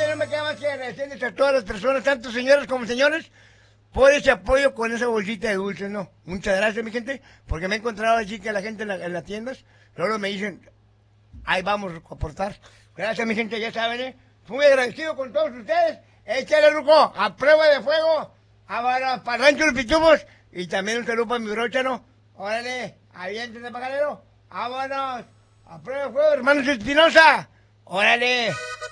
gente, no me queda más que agradecerles a todas las personas, tanto señoras como señores, por ese apoyo con esa bolsita de dulces, ¿no? Muchas gracias, mi gente, porque me he encontrado así que la gente en las tiendas, luego me dicen, ahí vamos a aportar. Gracias, mi gente, ya saben, ¿eh? Muy agradecido con todos ustedes. Échale, Ruco, a prueba de fuego, para Rancho Los Pitubos, y también un saludo para mi brocha, ¿no? Órale, aviéntate, pajarero. Vámonos, a prueba de fuego, hermanos Espinosa. Órale.